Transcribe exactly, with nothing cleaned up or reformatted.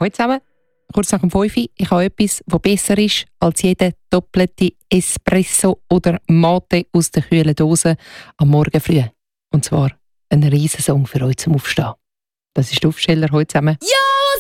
Hallo zusammen, kurz nach dem fünf Uhr. Ich habe etwas, das besser ist als jeder doppelte Espresso oder Mate aus der kühlen Dose am Morgen früh. Und zwar ein Riesensong für euch zum Aufstehen. Das ist der Aufsteller heute zusammen. Ja!